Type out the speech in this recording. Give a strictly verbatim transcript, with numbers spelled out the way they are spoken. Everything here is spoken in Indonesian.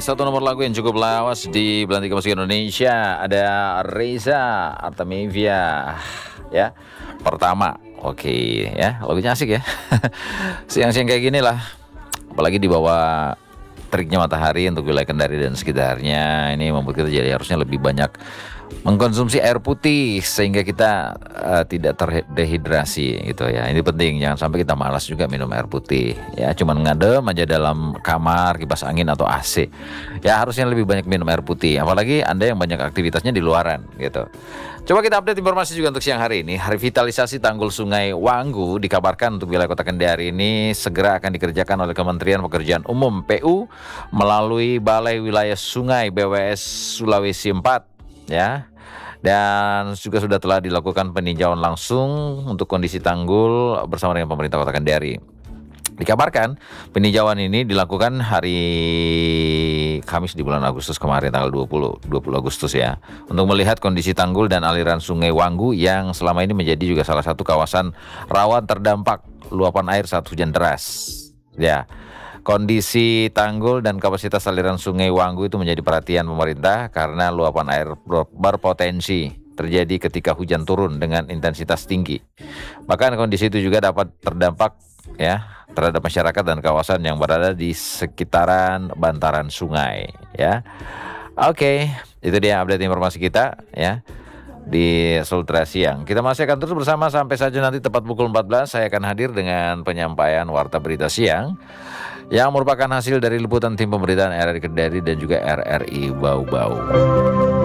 satu nomor lagu yang cukup lawas di Belantika Musik Indonesia. Ada Reza Artamevia ya. Pertama, oke ya, lagunya asik ya. Siang-siang kayak gini lah. Apalagi di bawah teriknya matahari untuk wilayah Kendari dan sekitarnya. Ini membuat kita jadi harusnya lebih banyak mengkonsumsi air putih sehingga kita uh, tidak terdehidrasi gitu ya. Ini penting, jangan sampai kita malas juga minum air putih ya, cuman ngadem aja dalam kamar kipas angin atau A C. Ya harusnya lebih banyak minum air putih, apalagi Anda yang banyak aktivitasnya di luaran gitu. Coba kita update informasi juga untuk siang hari ini. Revitalisasi tanggul Sungai Wanggu dikabarkan untuk wilayah Kota Kendari ini segera akan dikerjakan oleh Kementerian Pekerjaan Umum P U melalui Balai Wilayah Sungai B W S Sulawesi empat ya. Dan juga sudah telah dilakukan peninjauan langsung untuk kondisi tanggul bersama dengan pemerintah Kota Kendari. Dikabarkan peninjauan ini dilakukan hari Kamis di bulan Agustus kemarin, tanggal dua puluh Agustus ya, untuk melihat kondisi tanggul dan aliran Sungai Wanggu yang selama ini menjadi juga salah satu kawasan rawan terdampak luapan air saat hujan deras ya. Kondisi tanggul dan kapasitas aliran Sungai Wanggu itu menjadi perhatian pemerintah karena luapan air berpotensi terjadi ketika hujan turun dengan intensitas tinggi. Bahkan kondisi itu juga dapat terdampak ya terhadap masyarakat dan kawasan yang berada di sekitaran bantaran sungai ya. Oke, itu dia update informasi kita ya di Sultra Siang. Kita masih akan terus bersama sampai saja nanti tepat pukul empat belas saya akan hadir dengan penyampaian Warta Berita Siang yang merupakan hasil dari liputan tim pemberitaan R R I Kendari dan juga R R I Bau Bau.